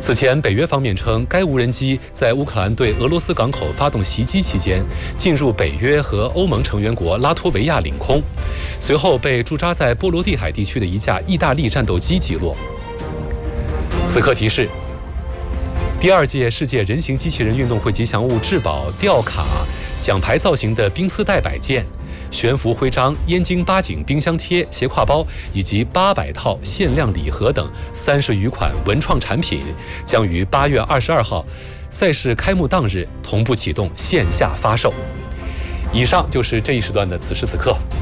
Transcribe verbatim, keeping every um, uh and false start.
此前，北约方面称，该无人机在乌克兰对俄罗斯港口发动袭击期间，进入北约和欧盟成员国拉脱维亚领空，随后被驻扎在波罗的海地区的一架意大利战斗机击落。此刻提示：第二届世界人形机器人运动会吉祥物质宝吊卡、奖牌造型的冰丝带摆件、悬浮徽章、燕京八景冰箱贴、斜挎包以及八百套限量礼盒等三十余款文创产品，将于八月二十二号赛事开幕当日同步启动线下发售。以上就是这一时段的此时此刻。